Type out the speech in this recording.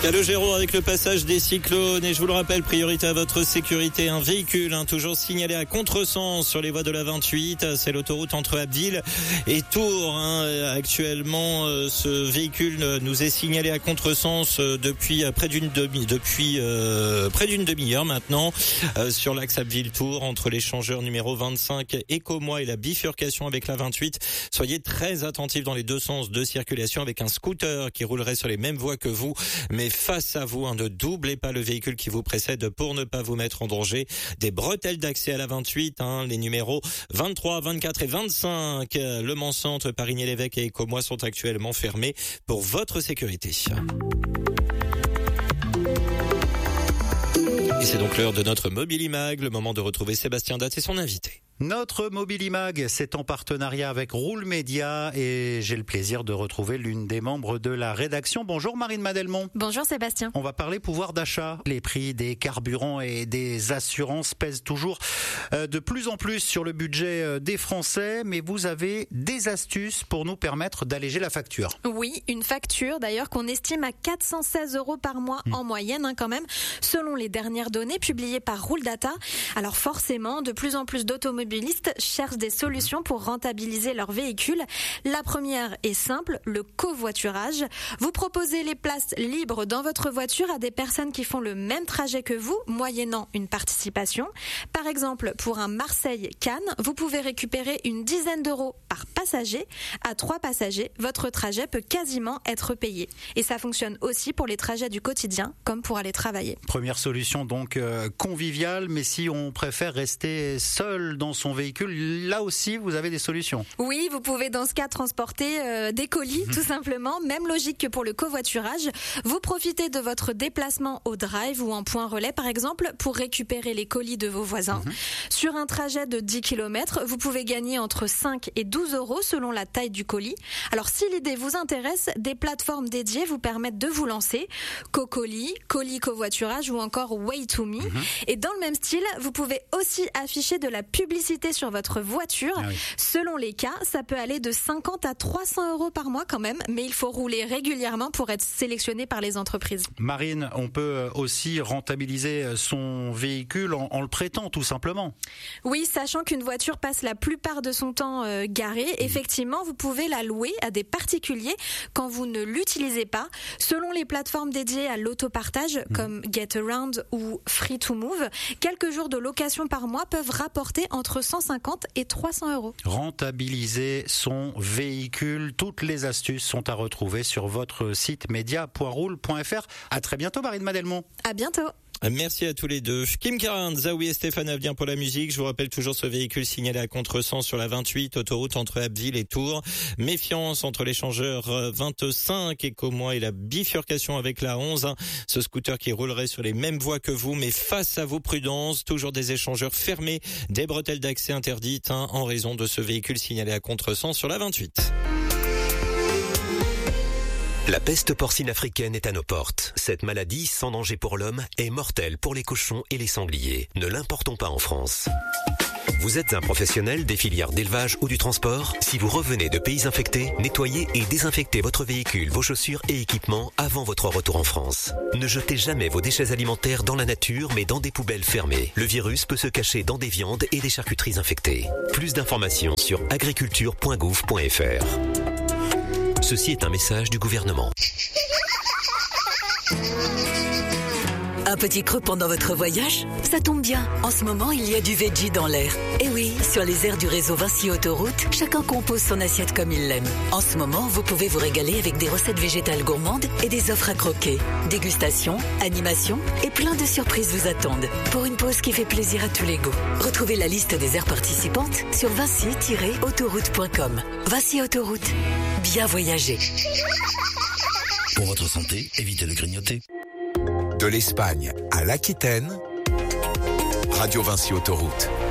Calogero avec le passage des cyclones et je vous le rappelle, priorité à votre sécurité, un véhicule toujours signalé à contresens sur les voies de la 28, c'est l'autoroute entre Abbeville et Tours. Actuellement, ce véhicule nous est signalé à contresens depuis près d'une demi-heure maintenant sur l'axe Abbeville-Tours entre l'échangeur numéro 25 Écomois et la bifurcation avec la 28. Soyez très attentifs dans les deux sens de circulation avec un scooter qui roulerait sur les mêmes voies que vous, mais face à vous, ne doublez pas le véhicule qui vous précède pour ne pas vous mettre en danger. Des bretelles d'accès à la 28, les numéros 23, 24 et 25, Le Mans Centre, Parigny-l'Évêque et Écomois sont actuellement fermés pour votre sécurité. Et c'est donc l'heure de notre Mobilimag, le moment de retrouver Sébastien Datte et son invité. Notre Mobilimag, c'est en partenariat avec Roule Média et j'ai le plaisir de retrouver l'une des membres de la rédaction. Bonjour Marine Madelmont. Bonjour Sébastien. On va parler pouvoir d'achat. Les prix des carburants et des assurances pèsent toujours de plus en plus sur le budget des Français, mais vous avez des astuces pour nous permettre d'alléger la facture. Oui, une facture d'ailleurs qu'on estime à 416 € par mois en moyenne quand même, selon les dernières données publiées par Roule Data. Alors forcément, de plus en plus d'automobilistes cherchent des solutions pour rentabiliser leur véhicule. La première est simple, le covoiturage. Vous proposez les places libres dans votre voiture à des personnes qui font le même trajet que vous, moyennant une participation. Par exemple, pour un Marseille-Cannes, vous pouvez récupérer une dizaine d'euros par passager. À 3 passagers, votre trajet peut quasiment être payé. Et ça fonctionne aussi pour les trajets du quotidien, comme pour aller travailler. Première solution donc conviviale, mais si on préfère rester seul dans son véhicule, là aussi vous avez des solutions. Oui, vous pouvez dans ce cas transporter des colis, tout simplement. Même logique que pour le covoiturage. Vous profitez de votre déplacement au drive ou en point relais par exemple pour récupérer les colis de vos voisins. Sur un trajet de 10 km, vous pouvez gagner entre 5 et 12 € selon la taille du colis. Alors si l'idée vous intéresse, des plateformes dédiées vous permettent de vous lancer. Cocolis, colis covoiturage ou encore Way2Me. Et dans le même style, vous pouvez aussi afficher de la publicité sur votre voiture. Selon les cas, ça peut aller de 50 à 300 € par mois quand même, mais il faut rouler régulièrement pour être sélectionné par les entreprises. Marine, on peut aussi rentabiliser son véhicule en le prêtant tout simplement. Oui, sachant qu'une voiture passe la plupart de son temps garée, effectivement, vous pouvez la louer à des particuliers quand vous ne l'utilisez pas. Selon les plateformes dédiées à l'autopartage comme GetAround ou Free2Move, quelques jours de location par mois peuvent rapporter entre 150 et 300 €. Rentabiliser son véhicule. Toutes les astuces sont à retrouver sur votre site media.roule.fr. À très bientôt Marine Madelmont. À bientôt. Merci à tous les deux. Kim Karan, Zawi et Stéphane Avdien pour la musique. Je vous rappelle toujours ce véhicule signalé à contresens sur la 28, autoroute entre Abbeville et Tours. Méfiance entre l'échangeur 25 Écomois et la bifurcation avec la 11. Ce scooter qui roulerait sur les mêmes voies que vous, mais face à vos prudences, toujours des échangeurs fermés, des bretelles d'accès interdites en raison de ce véhicule signalé à contresens sur la 28. La peste porcine africaine est à nos portes. Cette maladie, sans danger pour l'homme, est mortelle pour les cochons et les sangliers. Ne l'importons pas en France. Vous êtes un professionnel des filières d'élevage ou du transport? Si vous revenez de pays infectés, nettoyez et désinfectez votre véhicule, vos chaussures et équipements avant votre retour en France. Ne jetez jamais vos déchets alimentaires dans la nature, mais dans des poubelles fermées. Le virus peut se cacher dans des viandes et des charcuteries infectées. Plus d'informations sur agriculture.gouv.fr. Ceci est un message du gouvernement. Un petit creux pendant votre voyage? Ça tombe bien. En ce moment, il y a du veggie dans l'air. Et oui, sur les aires du réseau Vinci Autoroute, chacun compose son assiette comme il l'aime. En ce moment, vous pouvez vous régaler avec des recettes végétales gourmandes et des offres à croquer. Dégustation, animation et plein de surprises vous attendent. Pour une pause qui fait plaisir à tous les goûts. Retrouvez la liste des aires participantes sur vinci-autoroute.com. Vinci Autoroute. Bien voyager. Pour votre santé, évitez de grignoter. De l'Espagne à l'Aquitaine, Radio Vinci Autoroute.